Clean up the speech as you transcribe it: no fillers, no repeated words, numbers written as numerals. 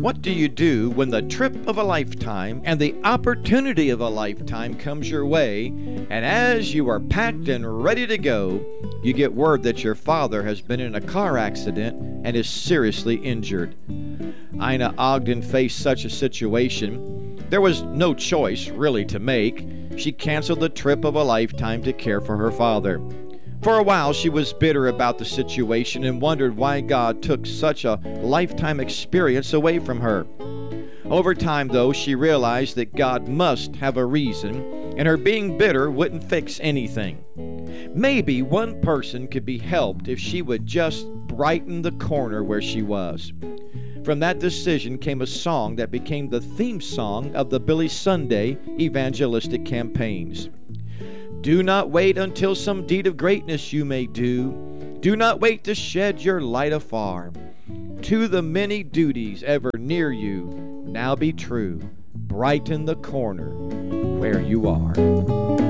What do you do when the trip of a lifetime and the opportunity of a lifetime comes your way, and as you are packed and ready to go, you get word that your father has been in a car accident and is seriously injured? Ina Ogden faced such a situation. There was no choice really to make. She canceled the trip of a lifetime to care for her father. For a while, she was bitter about the situation and wondered why God took such a lifetime experience away from her. Over time, though, she realized that God must have a reason, and her being bitter wouldn't fix anything. Maybe one person could be helped if she would just brighten the corner where she was. From that decision came a song that became the theme song of the Billy Sunday evangelistic campaigns. Do not wait until some deed of greatness you may do. Do not wait to shed your light afar. To the many duties ever near you, now be true. Brighten the corner where you are.